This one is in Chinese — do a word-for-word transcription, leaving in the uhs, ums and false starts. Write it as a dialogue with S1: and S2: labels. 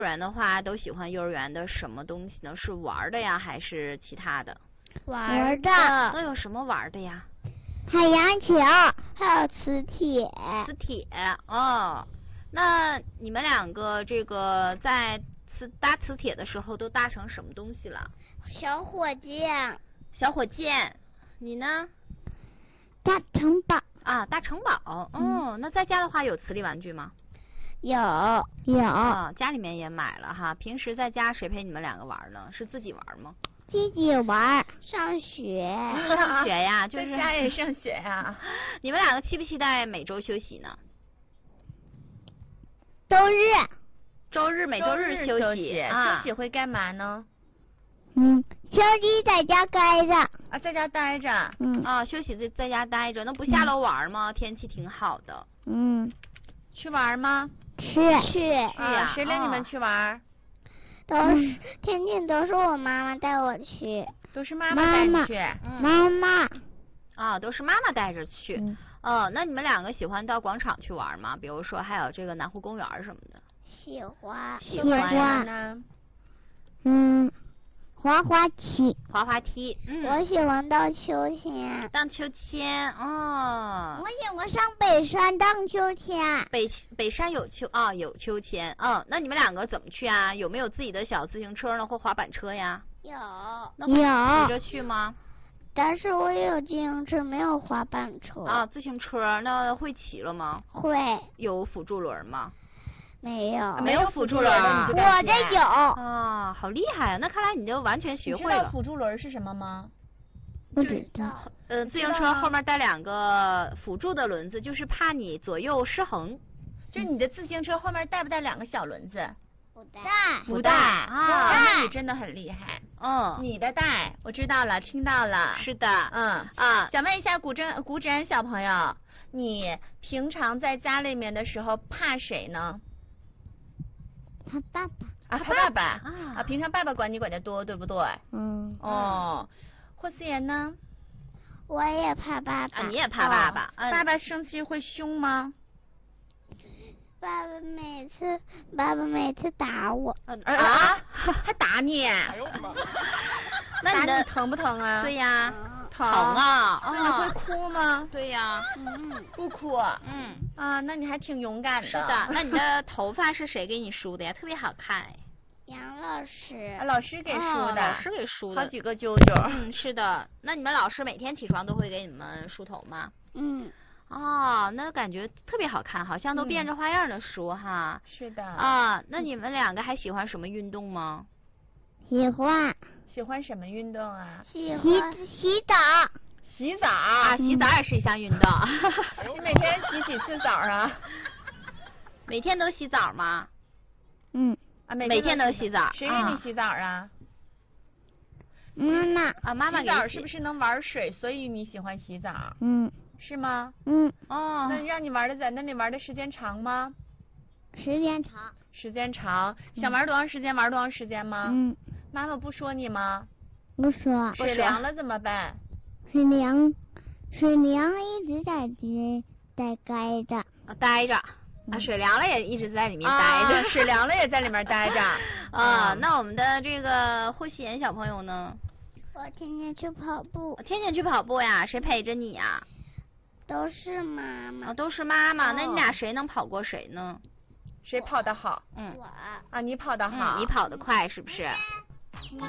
S1: 幼儿园的话，都喜欢幼儿园的什么东西呢？是玩的呀，还是其他的？
S2: 玩的。
S1: 都有什么玩的呀？
S2: 海洋球，还有磁铁。
S1: 磁铁哦。那你们两个这个在磁搭磁铁的时候都搭成什么东西了？
S2: 小火箭。
S1: 小火箭。你呢？
S2: 大城堡。
S1: 啊，大城堡。哦，嗯、那在家的话有磁力玩具吗？
S2: 有有、
S1: 啊，家里面也买了哈。平时在家谁陪你们两个玩呢？是自己玩吗？
S2: 自己玩。上学。
S1: 上学呀，就是
S3: 在家也上学呀。
S1: 你们两个期不期待每周休息呢？
S2: 周日。
S1: 周日每周日休息。
S3: 休息
S1: 啊，
S3: 休息会干嘛呢？
S2: 嗯，休息在家待着。
S3: 啊，在家待着。
S2: 嗯。
S1: 啊，休息在在家待着，那不下楼玩吗？嗯、天气挺好的。
S2: 嗯。
S3: 去玩吗？
S2: 去
S1: 去
S2: 去
S1: 呀！
S3: 谁领你们去玩？
S2: 都是天天都是我妈妈带我去。
S3: 都是妈妈带你去。
S2: 妈妈。
S1: 啊，都是妈妈带着去。嗯。哦，那你们两个喜欢到广场去玩吗？比如说还有这个南湖公园什么的。
S2: 喜欢。
S1: 喜欢
S3: 呢。
S2: 嗯。滑滑梯。
S1: 滑滑梯。嗯。
S2: 我喜欢荡秋千。
S1: 荡秋千。哦。
S2: 我喜欢上北山荡秋千。
S1: 北北山有秋啊、哦，有秋千。嗯，那你们两个怎么去啊？有没有自己的小自行车呢，或滑板车呀？
S2: 有。
S1: 那会骑着去吗？
S2: 但是我有自行车，没有滑板车。
S1: 啊，自行车那会骑了吗？
S2: 会。
S1: 有辅助轮吗？
S2: 没有。
S1: 没有辅助轮的，
S2: 我这有。
S1: 啊，好厉害啊！那看来你就完全学会了。
S3: 你知道辅助轮是什么吗？
S2: 不知道。
S1: 呃，自行车后面带两个辅助的轮子，就是怕你左右失衡。
S3: 就是你的自行车后面带不带两个小轮子？
S2: 不带。
S1: 不带啊，
S3: 那你真的很厉害。
S1: 嗯。
S3: 你的带，我知道了，听到了。
S1: 是的。
S3: 嗯啊，想问一下古筝古筝小朋友，你平常在家里面的时候怕谁呢？
S2: 他爸爸。
S3: 啊，他爸爸
S1: 啊
S3: 啊，平常爸爸管你管得多，对不对？
S2: 嗯。
S3: 哦，霍思妍呢？
S2: 我也怕爸爸。
S1: 啊，你也怕爸爸？
S3: 哦嗯、爸爸生气会凶吗？
S2: 爸爸每次，爸爸每次打我。
S3: 啊？还打你？哎呦我妈！
S1: 那你的
S3: 疼不疼啊？
S1: 对呀。
S3: 疼
S1: 啊！
S3: 那你会哭吗？
S1: 对呀。
S2: 嗯。
S3: 不哭。
S1: 嗯。
S3: 啊，那你还挺勇敢的。
S1: 是的。那你的头发是谁给你梳的呀？特别好看。
S2: 杨老师。
S3: 啊，老师给梳的。
S1: 老师给梳的。
S3: 好几个揪揪。
S1: 嗯，是的。那你们老师每天起床都会给你们梳头吗？
S2: 嗯。
S1: 哦，那感觉特别好看，好像都变着花样的梳哈。
S3: 是的。
S1: 啊，那你们两个还喜欢什么运动吗？
S2: 喜欢。
S3: 喜欢什么运动啊？
S2: 喜欢洗澡。
S3: 洗澡
S1: 啊，洗澡也是一项运动。
S3: 你每天洗几次澡啊？
S1: 每天都洗澡吗？
S2: 嗯。
S3: 啊，每
S1: 每天都洗澡。
S3: 谁给你洗澡啊？
S2: 妈妈。
S1: 啊，妈妈给你洗。
S3: 洗澡是不是能玩水，所以你喜欢洗澡？
S2: 嗯。
S3: 是吗？
S2: 嗯。
S1: 哦。
S3: 那让你玩的在那里玩的时间长吗？
S2: 时间长。
S3: 时间长，想玩多长时间玩多长时间吗？
S2: 嗯。
S3: 妈妈不说你吗？
S2: 不说。
S3: 水凉了怎么办？
S2: 水凉，水凉一直在这在待着。
S1: 啊，待着。啊，水凉了也一直在里面待着。
S3: 啊、水凉了也在里面待着。
S1: 啊，那我们的这个霍希妍小朋友呢？
S2: 我天天去跑步。
S1: 天天去跑步呀？谁陪着你呀？
S2: 都是妈妈。
S1: 啊，都是妈妈。
S3: 哦、
S1: 那你俩谁能跑过谁呢？
S3: 谁跑得好？
S1: 嗯。
S2: 我。
S3: 啊，你跑得好。
S1: 嗯，你跑得快是不是？